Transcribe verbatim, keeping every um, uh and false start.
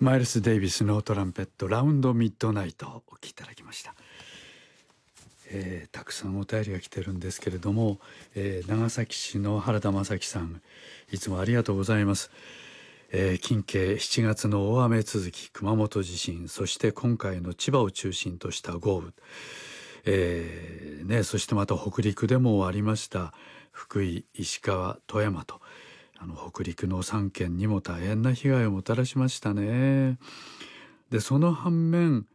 マイルス・デイビスのトランペットラウンドミッドナイトお聴きいただきました。えー、たくさんお便りが来てるんですけれども、えー、長崎市の原田正樹さん、いつもありがとうございます。えー、近畿しちがつの大雨続き、熊本地震、そして今回の千葉を中心とした豪雨、えーね、そしてまた北陸でもありました福井、石川、富山と、あの北陸のさん県にも大変な被害をもたらしましたね。でその反面、